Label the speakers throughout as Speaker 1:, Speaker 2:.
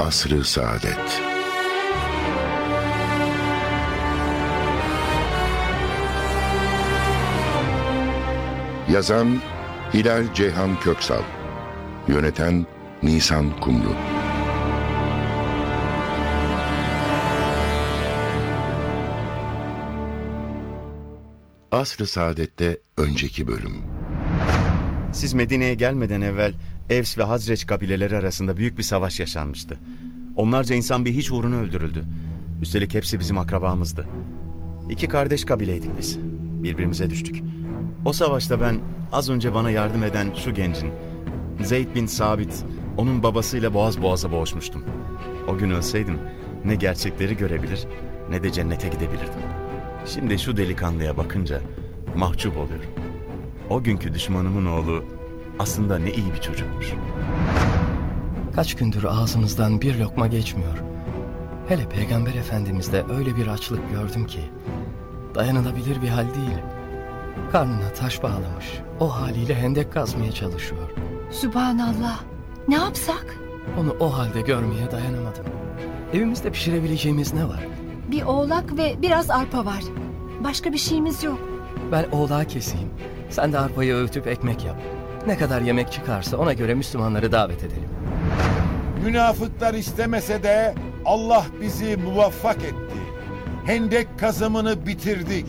Speaker 1: Asr-ı Saadet. Yazan Hilal Ceyhan Köksal, yöneten Nisan Kumru. Asr-ı Saadet'te önceki bölüm.
Speaker 2: Siz Medine'ye gelmeden evvel Evs ve Hazreç kabileleri arasında büyük bir savaş yaşanmıştı. Onlarca insan bir hiç uğruna öldürüldü. Üstelik hepsi bizim akrabamızdı. 2 kardeş kabileydik biz. Birbirimize düştük. O savaşta ben az önce bana yardım eden şu gencin, Zeyd bin Sabit, onun babasıyla boğaz boğaza boğuşmuştum. O gün ölseydim ne gerçekleri görebilir ne de cennete gidebilirdim. Şimdi şu delikanlıya bakınca mahcup oluyorum. O günkü düşmanımın oğlu aslında ne iyi bir çocukmuş.
Speaker 3: Kaç gündür ağzımızdan bir lokma geçmiyor. Hele Peygamber Efendimiz'de öyle bir açlık gördüm ki dayanılabilir bir hal değil. Karnına taş bağlamış, o haliyle hendek kazmaya çalışıyor.
Speaker 4: Sübhanallah. Ne yapsak?
Speaker 3: Onu o halde görmeye dayanamadım. Evimizde pişirebileceğimiz ne var?
Speaker 4: Bir oğlak ve biraz arpa var. Başka bir şeyimiz yok.
Speaker 3: Ben oğlağı keseyim. Sen de arpayı öğütüp ekmek yap. Ne kadar yemek çıkarsa ona göre Müslümanları davet edelim.
Speaker 5: Münafıklar istemese de Allah bizi muvaffak etti. Hendek kazımını bitirdik.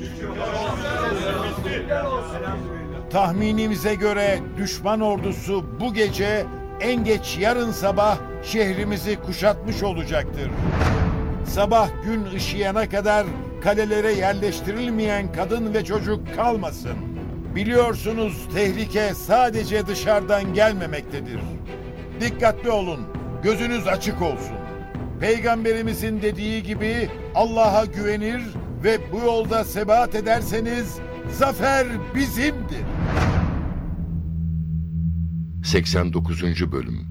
Speaker 5: Tahminimize göre düşman ordusu bu gece en geç yarın sabah şehrimizi kuşatmış olacaktır. Sabah gün ışıyana kadar kalelere yerleştirilmeyen kadın ve çocuk kalmasın. Biliyorsunuz tehlike sadece dışarıdan gelmemektedir. Dikkatli olun, gözünüz açık olsun. Peygamberimizin dediği gibi Allah'a güvenir ve bu yolda sebat ederseniz zafer bizimdir.
Speaker 1: 89. Bölüm.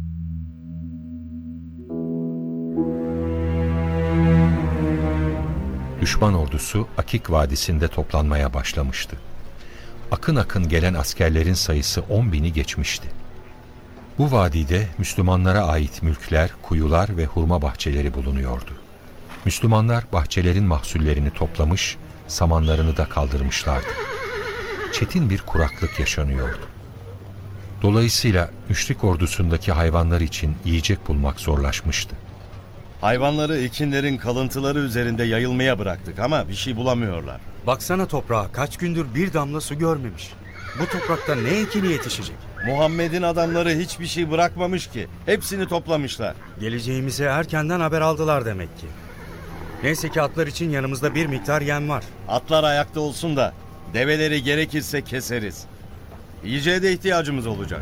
Speaker 6: Düşman ordusu Akik Vadisi'nde toplanmaya başlamıştı. Akın akın gelen askerlerin sayısı 10.000'i geçmişti. Bu vadide Müslümanlara ait mülkler, kuyular ve hurma bahçeleri bulunuyordu. Müslümanlar bahçelerin mahsullerini toplamış, samanlarını da kaldırmışlardı. Çetin bir kuraklık yaşanıyordu. Dolayısıyla müşrik ordusundaki hayvanlar için yiyecek bulmak zorlaşmıştı.
Speaker 7: Hayvanları ekinlerin kalıntıları üzerinde yayılmaya bıraktık ama bir şey bulamıyorlar.
Speaker 8: Baksana toprağa, kaç gündür bir damla su görmemiş. Bu toprakta ne ekini yetişecek?
Speaker 7: Muhammed'in adamları hiçbir şey bırakmamış ki. Hepsini toplamışlar.
Speaker 8: Geleceğimizi erkenden haber aldılar demek ki. Neyse ki atlar için yanımızda bir miktar yem var.
Speaker 7: Atlar ayakta olsun da develeri gerekirse keseriz. Yiyeceğe de ihtiyacımız olacak.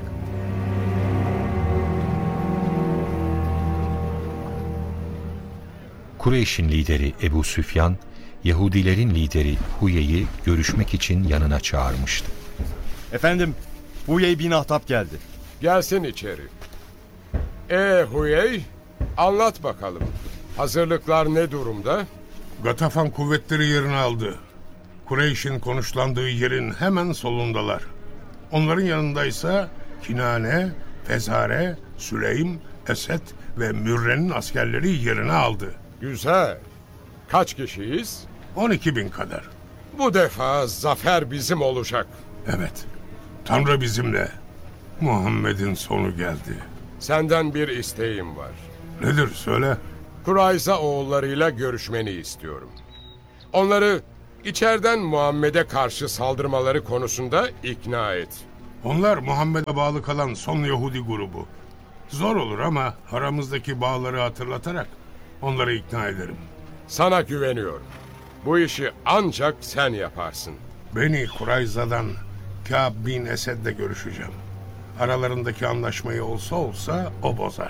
Speaker 6: Kureyş'in lideri Ebu Süfyan, Yahudilerin lideri Huyey'i görüşmek için yanına çağırmıştı.
Speaker 7: Efendim, Huyey bin Ahtap geldi.
Speaker 9: Gelsin içeri. Huyey, anlat bakalım. Hazırlıklar ne durumda?
Speaker 10: Gatafan kuvvetleri yerini aldı. Kureyş'in konuşlandığı yerin hemen solundalar. Onların yanındaysa Kinane, Fezare, Süleym, Esed ve Mürre'nin askerleri yerini aldı.
Speaker 9: Güzel. Kaç kişiyiz?
Speaker 10: 12.000 kadar.
Speaker 9: Bu defa zafer bizim olacak.
Speaker 10: Evet. Tanrı bizimle. Muhammed'in sonu geldi.
Speaker 9: Senden bir isteğim var.
Speaker 10: Nedir söyle.
Speaker 9: Kurayza oğullarıyla görüşmeni istiyorum. Onları içeriden Muhammed'e karşı saldırmaları konusunda ikna et.
Speaker 10: Onlar Muhammed'e bağlı kalan son Yahudi grubu. Zor olur ama aramızdaki bağları hatırlatarak onları ikna ederim.
Speaker 9: Sana güveniyorum. Bu işi ancak sen yaparsın.
Speaker 10: Beni Kurayza'dan Kâb bin Esed'le görüşeceğim. Aralarındaki anlaşmayı olsa olsa o bozar.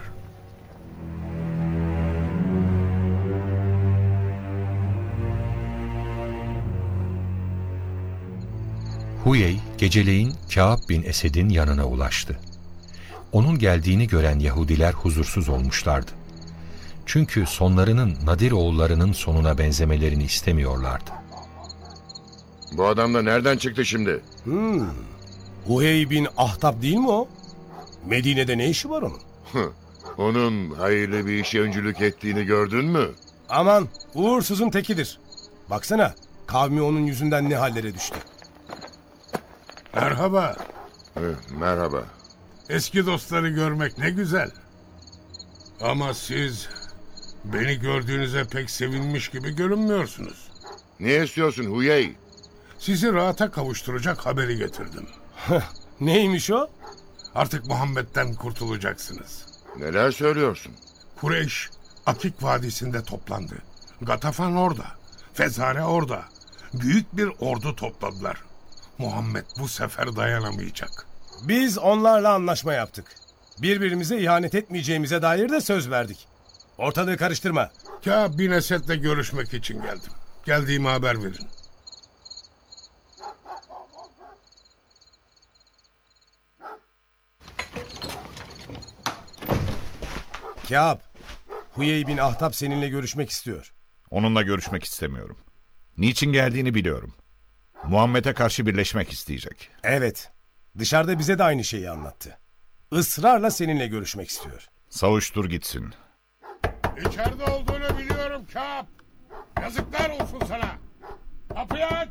Speaker 6: Huyey geceleyin Kâb bin Esed'in yanına ulaştı. Onun geldiğini gören Yahudiler huzursuz olmuşlardı. Çünkü sonlarının Nadir oğullarının sonuna benzemelerini istemiyorlardı.
Speaker 1: Bu adam da nereden çıktı şimdi?
Speaker 11: Huyey bin Ahtap değil mi o? Medine'de ne işi var onun?
Speaker 1: Onun hayırlı bir işe öncülük ettiğini gördün mü?
Speaker 11: Aman uğursuzun tekidir. Baksana kavmi onun yüzünden ne hallere düştü.
Speaker 10: Merhaba.
Speaker 1: Merhaba.
Speaker 10: Eski dostları görmek ne güzel. Ama siz beni gördüğünüze pek sevinmiş gibi görünmüyorsunuz.
Speaker 1: Ne istiyorsun Huyey?
Speaker 10: Sizi rahata kavuşturacak haberi getirdim.
Speaker 11: Neymiş o?
Speaker 10: Artık Muhammed'den kurtulacaksınız.
Speaker 1: Neler söylüyorsun?
Speaker 10: Kureyş, Akik Vadisi'nde toplandı. Gatafan orada, Fezare orada. Büyük bir ordu topladılar. Muhammed bu sefer dayanamayacak.
Speaker 11: Biz onlarla anlaşma yaptık. Birbirimize ihanet etmeyeceğimize dair de söz verdik. Ortalığı karıştırma.
Speaker 10: Kâb bin Esed'le görüşmek için geldim. Geldiğimi haber verin.
Speaker 11: Kâb, Huyey bin Ahtab seninle görüşmek istiyor.
Speaker 12: Onunla görüşmek istemiyorum. Niçin geldiğini biliyorum. Muhammed'e karşı birleşmek isteyecek.
Speaker 11: Evet, dışarıda bize de aynı şeyi anlattı. Israrla seninle görüşmek istiyor.
Speaker 12: Savuştur gitsin.
Speaker 10: İçeride olduğunu biliyorum Kâb. Yazıklar olsun sana. Kapıyı aç.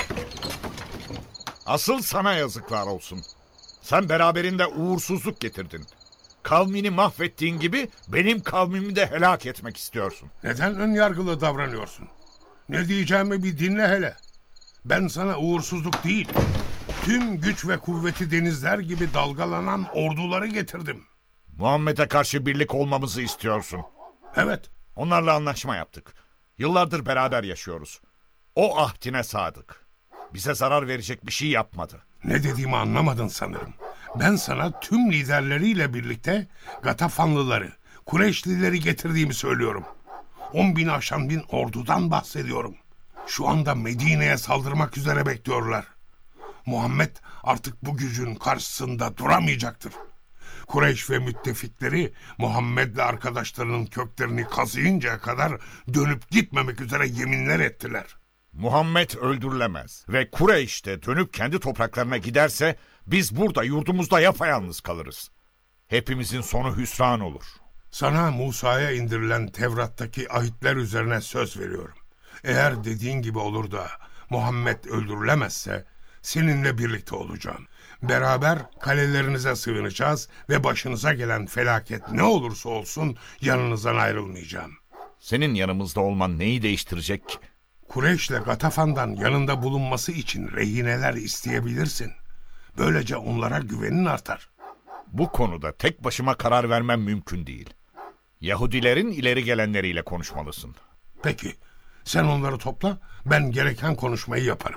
Speaker 12: Asıl sana yazıklar olsun. Sen beraberinde uğursuzluk getirdin. Kavmini mahvettiğin gibi benim kavmimi de helak etmek istiyorsun.
Speaker 10: Neden önyargılı davranıyorsun? Ne diyeceğimi bir dinle hele. Ben sana uğursuzluk değil, tüm güç ve kuvveti denizler gibi dalgalanan orduları getirdim.
Speaker 12: Muhammed'e karşı birlik olmamızı istiyorsun.
Speaker 10: Evet.
Speaker 12: Onlarla anlaşma yaptık. Yıllardır beraber yaşıyoruz. O ahdine sadık. Bize zarar verecek bir şey yapmadı.
Speaker 10: Ne dediğimi anlamadın sanırım. Ben sana tüm liderleriyle birlikte Gatafanlıları, Kureyşlileri getirdiğimi söylüyorum. 10.000 aşan bin ordudan bahsediyorum. Şu anda Medine'ye saldırmak üzere bekliyorlar. Muhammed artık bu gücün karşısında duramayacaktır. Kureyş ve müttefikleri Muhammed'le arkadaşlarının köklerini kazıyıncaya kadar dönüp gitmemek üzere yeminler ettiler.
Speaker 12: Muhammed öldürülemez ve Kureyş de dönüp kendi topraklarına giderse biz burada yurdumuzda yapayalnız kalırız. Hepimizin sonu hüsran olur.
Speaker 10: Sana Musa'ya indirilen Tevrat'taki ahitler üzerine söz veriyorum. Eğer dediğin gibi olur da Muhammed öldürülemezse seninle birlikte olacağım. Beraber kalelerinize sığınacağız ve başınıza gelen felaket ne olursa olsun yanınızdan ayrılmayacağım.
Speaker 12: Senin yanımızda olman neyi değiştirecek ki?
Speaker 10: Kureyş'le Gatafan'dan yanında bulunması için rehineler isteyebilirsin. Böylece onlara güvenin artar.
Speaker 12: Bu konuda tek başıma karar vermem mümkün değil. Yahudilerin ileri gelenleriyle konuşmalısın.
Speaker 10: Peki, sen onları topla, ben gereken konuşmayı yaparım.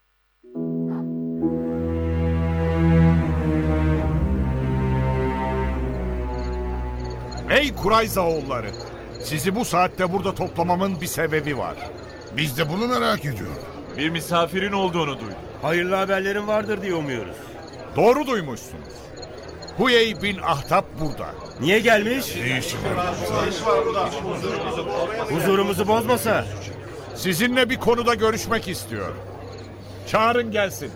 Speaker 12: Ey Kurayza oğulları! Sizi bu saatte burada toplamamın bir sebebi var.
Speaker 10: Biz de bunu merak ediyoruz.
Speaker 13: Bir misafirin olduğunu duydum.
Speaker 7: Hayırlı haberlerin vardır diye umuyoruz.
Speaker 12: Doğru duymuşsunuz. Huyey bin Ahtab burada.
Speaker 7: Niye gelmiş? Huzurumuzu bozmasa.
Speaker 12: Sizinle bir konuda görüşmek istiyor. Çağırın gelsin.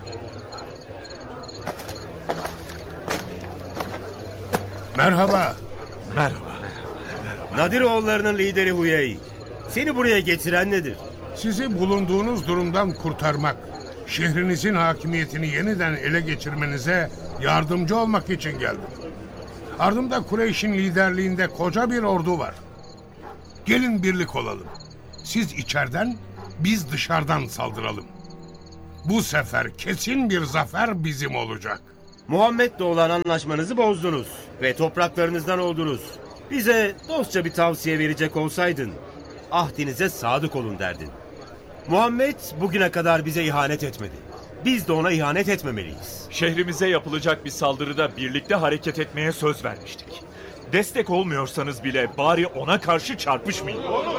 Speaker 10: Merhaba.
Speaker 13: Merhaba.
Speaker 7: Nadiroğullarının lideri Huyey. Seni buraya getiren nedir?
Speaker 10: Sizi bulunduğunuz durumdan kurtarmak, şehrinizin hakimiyetini yeniden ele geçirmenize yardımcı olmak için geldim. Ardımda Kureyş'in liderliğinde koca bir ordu var. Gelin birlik olalım. Siz içeriden, biz dışarıdan saldıralım. Bu sefer kesin bir zafer bizim olacak.
Speaker 7: Muhammed'le olan anlaşmanızı bozdunuz ve topraklarınızdan oldunuz. Bize dostça bir tavsiye verecek olsaydın, ahdinize sadık olun derdin. Muhammed bugüne kadar bize ihanet etmedi. Biz de ona ihanet etmemeliyiz.
Speaker 13: Şehrimize yapılacak bir saldırıda birlikte hareket etmeye söz vermiştik. Destek olmuyorsanız bile bari ona karşı çarpışmayın.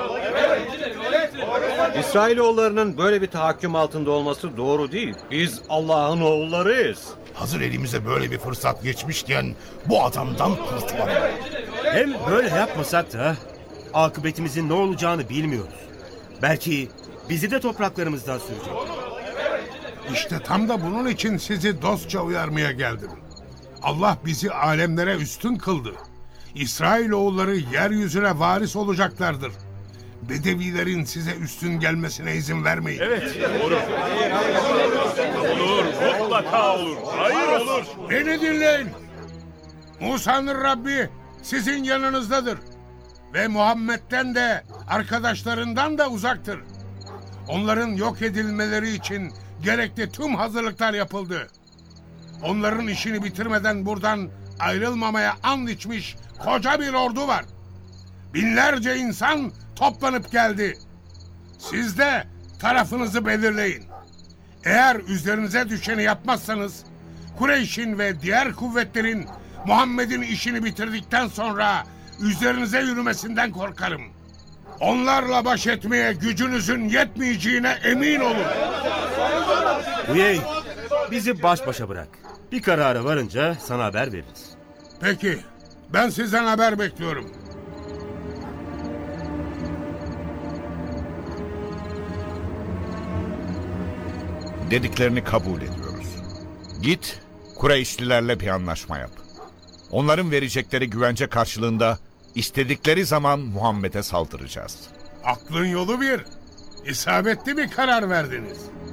Speaker 14: İsrailoğullarının böyle bir tahakküm altında olması doğru değil. Biz Allah'ın oğullarıyız.
Speaker 15: Hazır elimize böyle bir fırsat geçmişken bu adamdan kurtulalım.
Speaker 7: Hem böyle yapmasak da akıbetimizin ne olacağını bilmiyoruz. Belki bizi de topraklarımızdan sürecek.
Speaker 10: İşte tam da bunun için sizi dostça uyarmaya geldim. Allah bizi alemlere üstün kıldı. İsrailoğulları yeryüzüne varis olacaklardır. Bedevilerin size üstün gelmesine izin vermeyin.
Speaker 13: Evet, doğru. Olur, mutlaka olur. Hayır olur.
Speaker 10: Beni dinleyin. Musa'nın Rabbi sizin yanınızdadır. Ve Muhammed'den de arkadaşlarından da uzaktır. Onların yok edilmeleri için gerekli tüm hazırlıklar yapıldı. Onların işini bitirmeden buradan ayrılmamaya and içmiş koca bir ordu var. Binlerce insan toplanıp geldi. Siz de tarafınızı belirleyin. Eğer üzerinize düşeni yapmazsanız Kureyş'in ve diğer kuvvetlerin Muhammed'in işini bitirdikten sonra üzerinize yürümesinden korkarım. Onlarla baş etmeye gücünüzün yetmeyeceğine emin olun.
Speaker 7: Uyey, bizi baş başa bırak. Bir karara varınca sana haber veririz.
Speaker 10: Peki, ben sizden haber bekliyorum.
Speaker 12: Dediklerini kabul ediyoruz. Git, Kureyşlilerle bir anlaşma yap. Onların verecekleri güvence karşılığında istedikleri zaman Muhammed'e saldıracağız.
Speaker 10: Aklın yolu bir. İsabetli bir karar verdiniz.